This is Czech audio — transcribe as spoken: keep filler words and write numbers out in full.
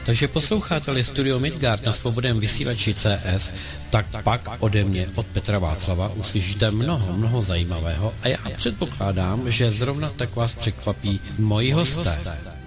Takže posloucháte-li Studio Midgard na svobodném vysílači C S, tak pak ode mě, od Petra Václava, uslyšíte mnoho, mnoho zajímavého a já předpokládám, že zrovna tak vás překvapí moji hosté.